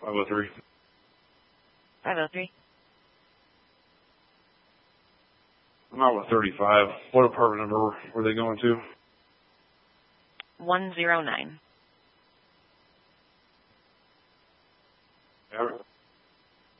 503. 503. I'm out with 35. What apartment number were they going to? 109.